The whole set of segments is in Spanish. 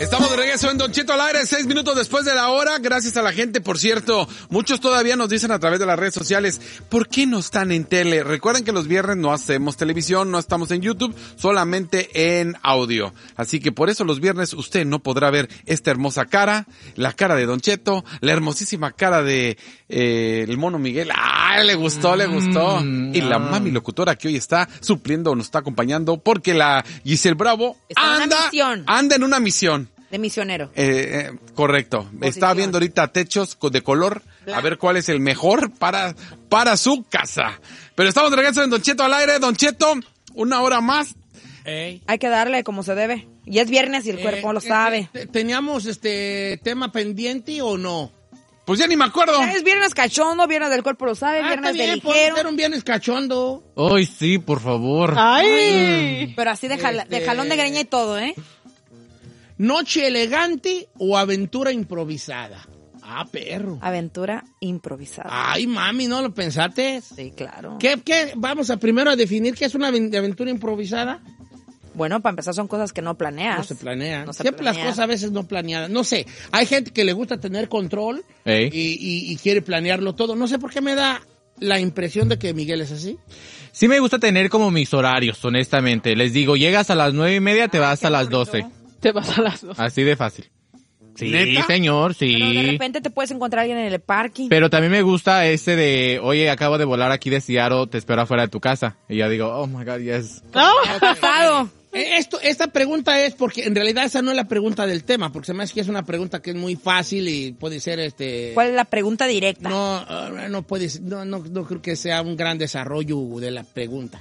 Estamos de regreso en Don Cheto al aire, 6 minutos después de la hora. Gracias a la gente, por cierto. Muchos todavía nos dicen a través de las redes sociales, ¿por qué no están en tele? Recuerden que los viernes no hacemos televisión, no estamos en YouTube, solamente en audio. Así que por eso los viernes usted no podrá ver esta hermosa cara, la cara de Don Cheto, la hermosísima cara de el mono Miguel. ¡Ah, le gustó! Y la mami locutora que hoy está supliendo, nos está acompañando, porque la Giselle Bravo anda en una misión. De misionero. Correcto. Posición. Está viendo ahorita techos de color, a ver cuál es el mejor para su casa. Pero estamos de regreso en Don Cheto al aire. Don Cheto, una hora más. Hay que darle como se debe. Y es viernes y el cuerpo lo sabe. ¿Teníamos tema pendiente o no? Pues ya ni me acuerdo. Es viernes cachondo, viernes del cuerpo lo sabe, viernes bien, de ligero. Ser un viernes cachondo. Ay, sí, por favor. ¡Ay! Pero así de jalón de greña y todo, ¿eh? ¿Noche elegante o aventura improvisada? Ah, perro. Aventura improvisada. Ay, mami, ¿no lo pensaste? Sí, claro. ¿Qué? Vamos a primero a definir qué es una aventura improvisada. Bueno, para empezar son cosas que no planeas. No se planean. Siempre las cosas a veces no planeadas. No sé, hay gente que le gusta tener control y quiere planearlo todo. No sé por qué me da la impresión de que Miguel es así. Sí me gusta tener como mis horarios, honestamente. Les digo, llegas a las 9:30, te vas a las 12. Te vas a las 12. Así de fácil. Sí, ¿neta? Señor, sí. Pero de repente te puedes encontrar a alguien en el parking. Pero también me gusta ese de, oye, acabo de volar aquí de Seattle, te espero afuera de tu casa. Y yo digo, oh my God, yes. ¡No! Pasado. Esta pregunta es porque en realidad esa no es la pregunta del tema, porque se me hace que es una pregunta que es muy fácil y puede ser ¿Cuál es la pregunta directa? No puede ser, no creo que sea un gran desarrollo de la pregunta.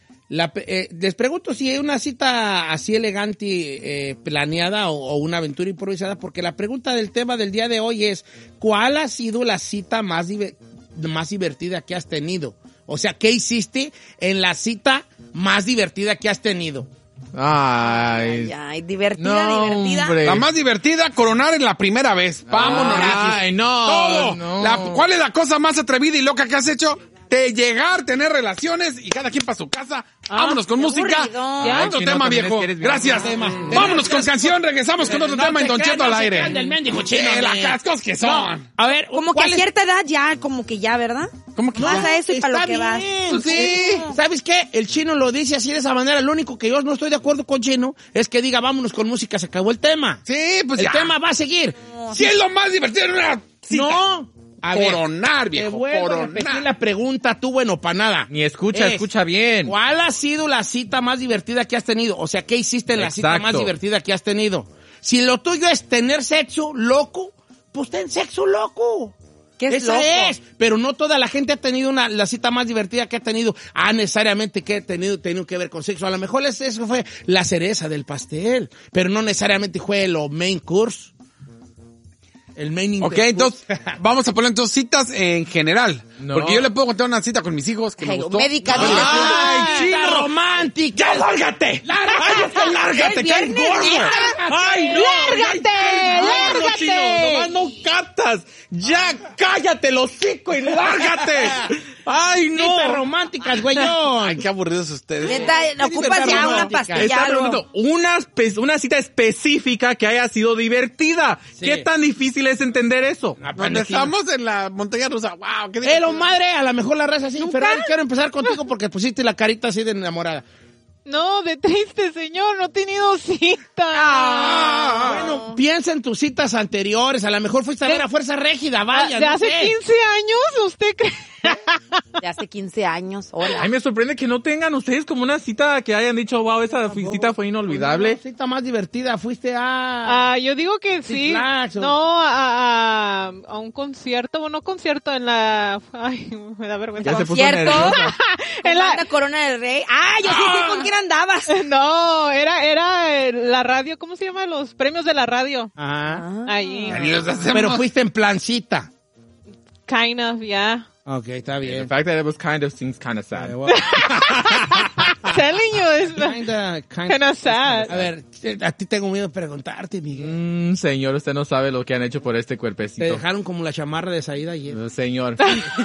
Les pregunto si hay una cita así elegante planeada o una aventura improvisada, porque la pregunta del tema del día de hoy es ¿cuál ha sido la cita más divertida que has tenido? O sea, ¿qué hiciste en la cita más divertida que has tenido? Ay, divertida. Hombre. La más divertida, coronar en la primera vez. Vámonos. Ay, no. Todo. No. ¿Cuál es la cosa más atrevida y loca que has hecho? De llegar, tener relaciones y cada quien para su casa. Vámonos con música. Otro tema, viejo. Gracias. Vámonos con canción. Regresamos con otro tema en Don Cheto al aire. Las cascos que son. A ver, como que a cierta edad ya, como que ya, ¿verdad? ¿Cómo que vas a eso y para lo que vas? Sí. ¿Sabes qué? El Chino lo dice así de esa manera. Lo único que yo no estoy de acuerdo con Chino es que diga vámonos con música. Se acabó el tema. Sí, pues el tema va a seguir. Si es lo más divertido en una cita. No. A coronar, viejo, te vuelvo a repetir la pregunta, tú bueno, para nada. Ni escucha bien. ¿Cuál ha sido la cita más divertida que has tenido? O sea, ¿qué hiciste en la cita más divertida que has tenido? Si lo tuyo es tener sexo loco, pues ten sexo loco. ¿Qué es Esa loco? es, pero no toda la gente ha tenido la cita más divertida que ha tenido. Necesariamente que ha tenido que ver con sexo. A lo mejor eso fue la cereza del pastel, pero no necesariamente fue lo main course. El main Ok, entonces, vamos a poner entonces citas en general. No. Porque yo le puedo contar una cita con mis hijos que me gustó. Médica. ¡Ay, chino! ¡Romántica! ¡Ya, lárgate! ¡Lárgate, que eres gordo! ¡Ay, no! ¡Lárgate! Chino, nomás no captas. ¡Ya, cállate el hocico y lárgate! ¡Ay, no! ¡Citas románticas, güeyón! Ay, qué aburridos ustedes. Neta, ocupas ya una pastilla. Está preguntando una cita específica que haya sido divertida. Sí. ¿Qué tan difícil es entender eso? Cuando estamos en la montaña rusa. ¡Wow! ¡Qué difícil! Madre, a lo mejor la raza así. Ferrari, quiero empezar contigo porque pusiste la carita así de enamorada. No, de triste, señor, no he tenido cita. Bueno, piensa en tus citas anteriores. A lo mejor fuiste a ver a Fuerza Régida, vaya. ¿De hace 15 años? ¿Usted cree? De hace 15 años, hola. Ay, me sorprende que no tengan ustedes como una cita que hayan dicho, wow, esa cita fue inolvidable. La cita más divertida, fuiste a... yo digo que sí. No, a un concierto, bueno, concierto en la... Ay, me da vergüenza. Ya se puso ¿Concierto? En la Corona del Rey. Yo sí sé con quién andabas. No, era la radio, ¿cómo se llama? Los premios de la radio. Ajá. Ahí. Pero fuiste en plan cita. Kind of, yeah. Ok, está bien. The fact that it was kind of seems kind of sad. Telling you is kind of sad. A ver, a ti tengo miedo de preguntarte, Miguel. Señor, usted no sabe lo que han hecho por este cuerpecito. Te dejaron como la chamarra de Saída ayer. No, señor.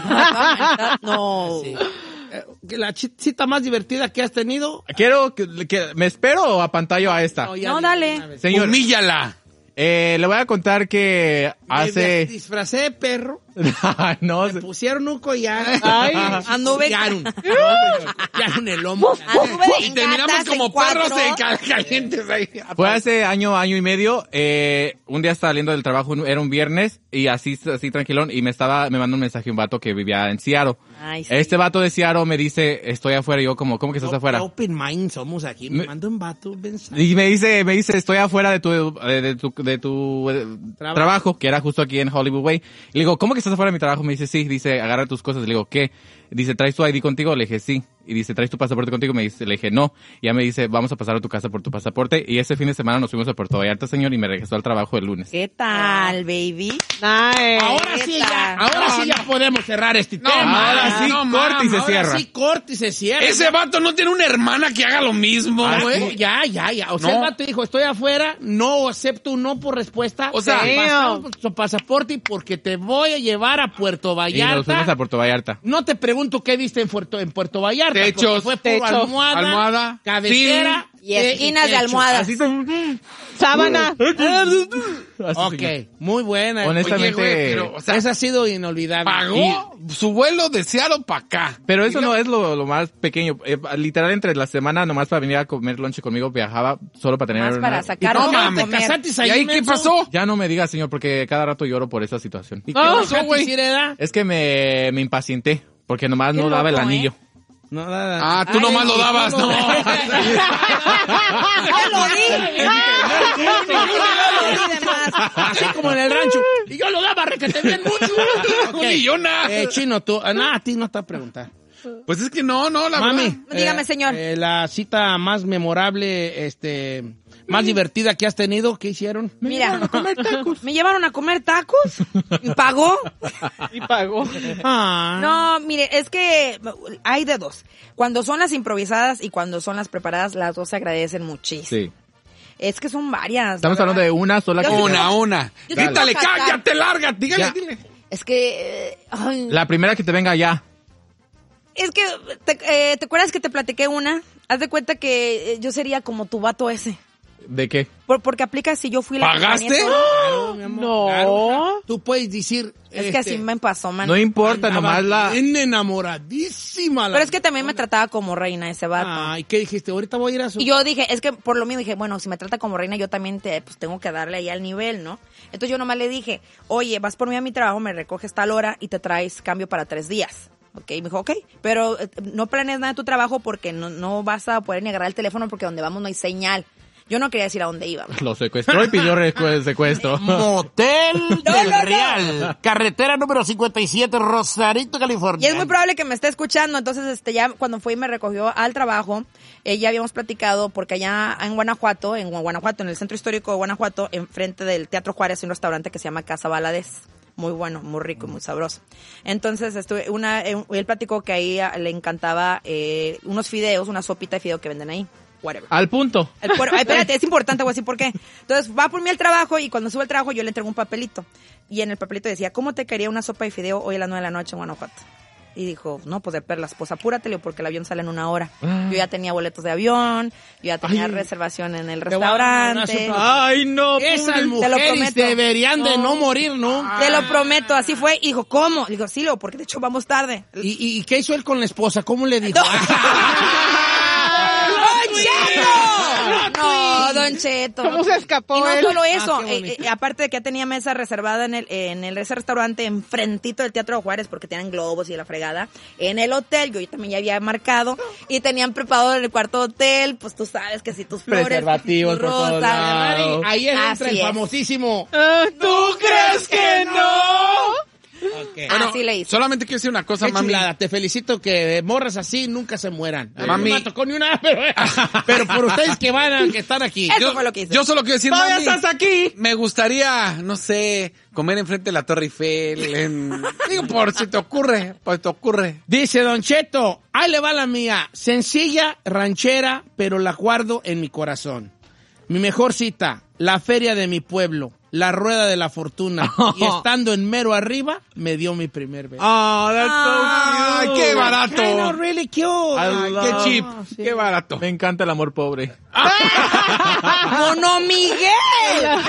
No. Sí. La cita más divertida que has tenido. Quiero que me espero o apantallo a esta. No, dale. Señor, humíllala. Le voy a contar que hace... Me disfracé de perro. No, Me pusieron un collar. Ay, anduve. Pillaron en el lomo. Y terminamos como perros calientes ahí. fue hace año y medio. Un día estaba saliendo del trabajo, era un viernes, y así tranquilón, y me mandó un mensaje un vato que vivía en Seattle. Ay, sí. Este vato de Seattle me dice, estoy afuera, y yo ¿cómo que estás afuera? Open mind somos aquí. Me manda un vato un mensaje. Y me dice, estoy afuera de tu trabajo, que era justo aquí en Hollywood Way. Y le digo, ¿cómo que estás afuera de mi trabajo? Me dice, sí. Dice, agarra tus cosas. Le digo, ¿qué? Dice, ¿traes tu ID contigo? Le dije, sí. Y dice, ¿traes tu pasaporte contigo? Le dije, no. Y ya me dice, vamos a pasar a tu casa por tu pasaporte. Y ese fin de semana nos fuimos a Puerto Vallarta, señor, y me regresó al trabajo el lunes. ¿Qué tal, baby? Nice. Ahora sí ya podemos cerrar este tema. Ahora sí, corte y se cierra. Ahora sí, corte y se cierra. Ese vato no tiene una hermana que haga lo mismo, güey. Ya. O sea, el vato dijo, estoy afuera, no acepto un no por respuesta. O sea, pasamos tu pasaporte porque te voy a llevar a Puerto Vallarta. Y nos fuimos a Puerto Vallarta. No te pregunto qué viste en Puerto Vallarta. Techos, fue por almohada, cabecera. Y esquinas de almohadas. Así Sábana. Ok, muy buena. Honestamente, Oye, güey, pero, o sea, Esa ha sido inolvidable. pagó su vuelo de Seattle para acá. pero eso no es lo más pequeño. Literal, entre la semana, nomás para venir a comer lunch conmigo, viajaba solo para tener Más para una... sacar No a mames, comer. ¿Casaste ¿Y ahí qué pasó? Ya no me digas, señor, porque cada rato lloro por esa situación. ¿Y qué pasó, güey? Es que me impacienté, porque nomás Qué no daba el loco, anillo. No, nada. Tú nomás lo dabas, no. ¡Ya lo di! de más. Así como en el rancho. Y yo lo daba, requete bien mucho. No, ni yo nada. Chino, tú, a ti no te va a preguntar. Pues es que no, la Mami, verdad. Dígame, señor. La cita más memorable, más divertida que has tenido, ¿qué hicieron? Mira, me llevaron a comer tacos y pagó. Y pagó. No, mire, es que hay de dos. Cuando son las improvisadas y cuando son las preparadas, las dos se agradecen muchísimo. Sí. Es que son varias. Estamos hablando de una sola Yo cosa. Una. Yo te Quítale, voy a sacar. cállate, larga. Dígale, Ya. dile. Es que... ay, La primera que te venga ya. es que, ¿te acuerdas que te platiqué una? Haz de cuenta que yo sería como tu vato ese. ¿De qué? Porque aplica si yo fui la ¿Pagaste? compañía. Claro, mi amor, No. claro. Tú puedes decir... Es que así me pasó, man. No importa, nomás la... Bien enamoradísima. Pero es que también me trataba como reina ese vato. Ay, ¿qué dijiste? Ahorita voy a ir a su... Y yo dije, es que por lo mismo dije, bueno, si me trata como reina, yo también pues tengo que darle ahí al nivel, ¿no? Entonces yo nomás le dije, oye, vas por mí a mi trabajo, me recoges tal hora y te traes cambio para 3 días. Ok, me dijo, ok, pero no planees nada de tu trabajo porque no vas a poder ni agarrar el teléfono porque donde vamos no hay señal. Yo no quería decir a dónde íbamos. Lo secuestró y pidió secuestro. Motel No, del no, no. Real. Carretera número 57, Rosarito, California. Y es muy probable que me esté escuchando, entonces ya cuando fue y me recogió al trabajo, ya habíamos platicado, porque allá en Guanajuato, en el centro histórico de Guanajuato, enfrente del Teatro Juárez, hay un restaurante que se llama Casa Valadez. Muy bueno, muy rico y muy sabroso. Entonces, él platicó que ahí le encantaba unos fideos, una sopita de fideo que venden ahí. Whatever. Al punto. Ay, espérate, es importante, voy a decir por qué. Entonces, va por mí al trabajo y cuando sube al trabajo yo le entrego un papelito. Y en el papelito decía, ¿cómo te quería una sopa de fideo hoy a las 9 de la noche en Guanajuato? Y dijo, no, pues de perlas, pues apúrate, Leo, porque el avión sale en 1 hora. Yo ya tenía boletos de avión, yo ya tenía reservación en el restaurante. Ay, no. Esas Te lo mujeres prometo. deberían de no morir, ¿no? Te lo prometo, así fue. Y dijo, ¿cómo? Le digo, sí, Leo, porque de hecho vamos tarde. ¿Y qué hizo él con la esposa? ¿Cómo le dijo? ¡Don Cheto! No, Don Cheto. ¿Cómo se escapó Y no él? solo eso, qué bonito. aparte de que ya tenía mesa reservada en ese restaurante enfrentito del Teatro de Juárez porque tenían globos y la fregada. En el hotel, yo también ya había marcado y tenían preparado en el cuarto hotel, pues tú sabes que si tus flores, Preservativos que si tus por todos rosas. lados. Ahí entra Así el es. famosísimo. ¿Tú crees que no? Okay. Así le hizo. Solamente quiero decir una cosa, Qué mami. chulada, te felicito que morras así nunca se mueran. Mami. No me tocó ni una, pero por ustedes que que están aquí. Eso fue lo que hice. Yo solo quiero decir, ¡Todavía mami, estás aquí! me gustaría, no sé, comer enfrente de la Torre Eiffel. Digo, por si te ocurre, Dice Don Cheto, ahí le va la mía. Sencilla, ranchera, pero la guardo en mi corazón. Mi mejor cita, la feria de mi pueblo, la rueda de la fortuna. Y estando en mero arriba, me dio mi primer beso. Oh, that's ¡Ay, so cute. qué barato! Kind of really cute. Ay, qué cheap, sí. qué barato. Me encanta el amor pobre. ¡Mono Miguel! ¡Barra!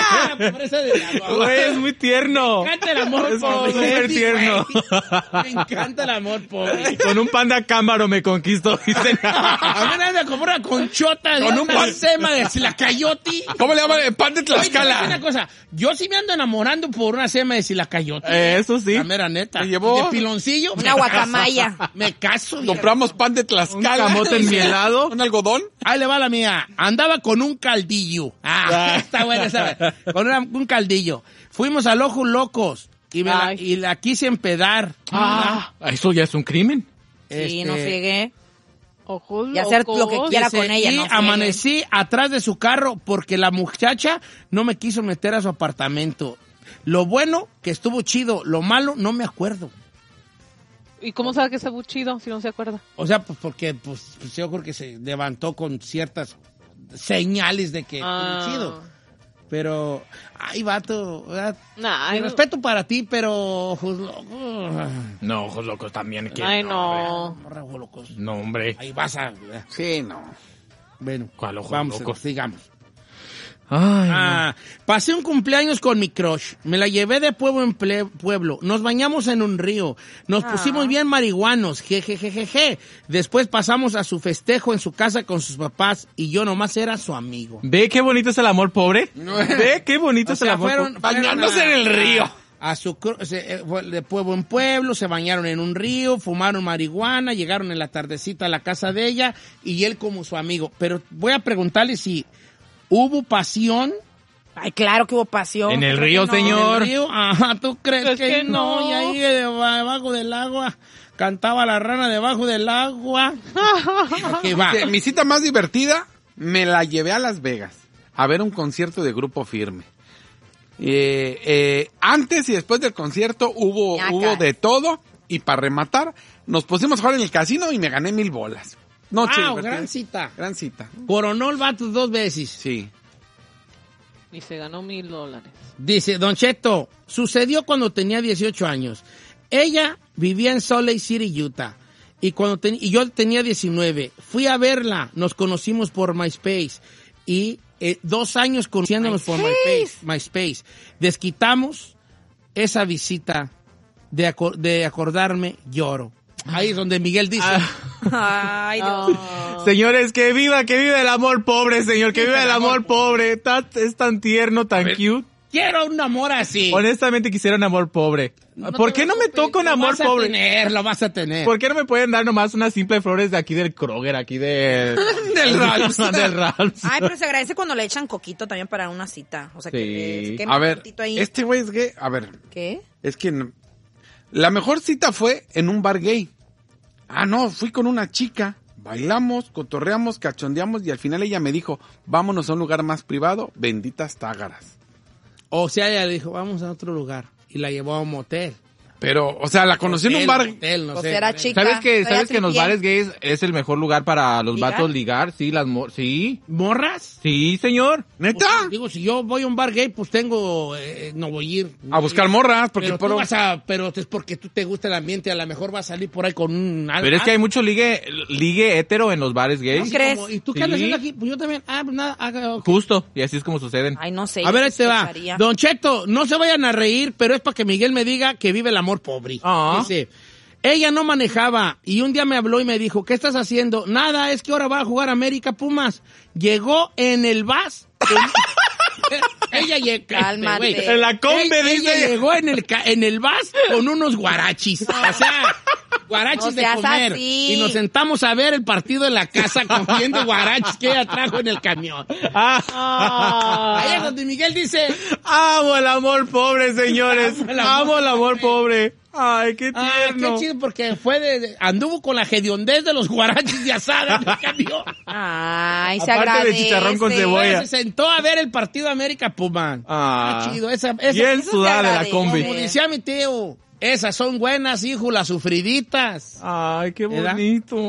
La pobreza del amor. Güey, es muy tierno. Me encanta el amor Es pobre. súper Sí, tierno. güey. Me encanta el amor pobre. Con un panda cámbaro me conquistó, dicen. A mí nadie me compró una conchota Con un pan- sema de Silacayoti. ¿Cómo le llaman? El pan de Oye, te voy a decir Tlaxcala. una cosa, yo sí me ando enamorando por una sema de Silacayoti. Eso sí. La mera neta. ¿Te llevó? De piloncillo. Una guacamaya. Me caso. vieja. Compramos pan de Un Tlaxcala. camote enmielado. Un algodón. Ahí le va la mía. Andaba con un caldillo. Está buena esa. Con un caldillo. Fuimos al Ojos Locos y la quise empedar. Eso ya es un crimen. Sí, no friegué. Ojos Y hacer lo que locos. quiera Dice, con ella, y no friegue. amanecí atrás de su carro porque la muchacha no me quiso meter a su apartamento. Lo bueno, que estuvo chido. Lo malo, no me acuerdo. ¿Y cómo sabe que está muy chido si no se acuerda? O sea, pues porque pues yo creo que se levantó con ciertas señales de que estuvo chido. Pero, ay, vato, ¿verdad? Nah, Mi ay, respeto para ti, pero Ojos Locos. No, ojos locos también. Ay, no. Ojos Locos. No, hombre. Ahí vas a... ¿verdad? Sí, no. Bueno, ¿Cuál Ojos vamos, Locos? sigamos. Ay, Pasé un cumpleaños con mi crush. Me la llevé de pueblo en pueblo. Nos bañamos en un río. Nos pusimos bien marihuanos. Jejejeje. Después pasamos a su festejo en su casa con sus papás y yo nomás era su amigo. ¿Ve qué bonito es el amor pobre? ¿Ve qué bonito O es el sea, amor fueron pobre? Bañándose en el río. Fue de pueblo en pueblo, se bañaron en un río, fumaron marihuana, llegaron en la tardecita a la casa de ella y él como su amigo. Pero voy a preguntarle si hubo pasión Ay, claro que hubo pasión. En el Creo río, que no. señor. en el río. Ajá, ¿tú crees Es que no. Y ahí debajo del agua cantaba la rana debajo del agua. Ok, va. Mi cita más divertida, me la llevé a Las Vegas a ver un concierto de Grupo Firme. Antes y después del concierto hubo de todo y para rematar nos pusimos a jugar en el casino y me gané 1,000 bolas. Noche Wow, divertida. gran cita. Gran cita. Coronó el vato 2 veces. Sí. Y se ganó $1,000. Dice, Don Cheto, sucedió cuando tenía 18 años. Ella vivía en Salt Lake City, Utah. Y yo tenía 19. Fui a verla. Nos conocimos por MySpace. Y 2 años conociéndonos por MySpace. Desquitamos esa visita de acordarme, lloro. Ahí es donde Miguel dice... Ay, Dios. Señores, que viva el amor pobre, señor, que viva el amor pobre. Es tan tierno, tan cute. Quiero un amor así. Honestamente quisiera un amor pobre. ¿Por qué no me toca un amor pobre? Lo vas a tener. ¿Por qué no me pueden dar nomás unas simples flores de aquí del Kroger, aquí del Ralphs? Del Ralphs. Ay, pero se agradece cuando le echan coquito también para una cita. O sea, Sí. que se queme A un ver, tantito ahí. este güey es gay. A ver, ¿Qué? es que la mejor cita fue en un bar gay. No, fui con una chica. Bailamos, cotorreamos, cachondeamos y al final ella me dijo, vámonos a un lugar más privado, benditas tágaras. O sea, ella le dijo, vamos a otro lugar. Y la llevó a un motel. Pero, o sea, la conocí en un bar. Motel, no Pues sé. era chica. ¿Sabes que Todavía en los tripié. bares gays es el mejor lugar para los ¿Ligar? vatos ligar? Sí, sí. ¿Morras? Sí, señor. ¿Neta? Pues, digo, si yo voy a un bar gay, pues tengo... no voy a ir. A buscar morras, porque Pero, pero es porque tú te gusta el ambiente. A lo mejor vas a salir por ahí con un... Pero es que hay mucho ligue hetero en los bares gays. ¿No crees? ¿Y tú qué Sí. andas haciendo aquí? Pues yo también. Pues nada. Ok. Justo, y así es como suceden. Ay, no sé. A ver, yo ahí te va. sospecharía. Don Cheto, no se vayan a reír, pero es para que Miguel me diga que vive el amor pobre. Dice, ella no manejaba y un día me habló y me dijo, ¿qué estás haciendo? Nada, es que ahora va a jugar América Pumas. Llegó en el bus. Ella llegó. Cálmate. En la combe, Ella dice. llegó en el bus con unos guarachis. O sea, guarachis No de seas comer. así. Y nos sentamos a ver el partido en la casa comiendo guarachis que ella trajo en el camión. Ahí es donde Miguel dice... Amo el amor pobre, señores. Amo el amor pobre. Ay, qué tierno. qué chido, porque anduvo con la hediondez de los guarachis de asada en el camión. Ay, se Aparte de agradece. chicharrón con cebolla. Se sentó a ver el partido América Pumas. Chido, Bien eso sudada se de la agradece. combi. Como decía mi tío, esas son buenas, hijo, las sufriditas. Ay, qué ¿Verdad? bonito.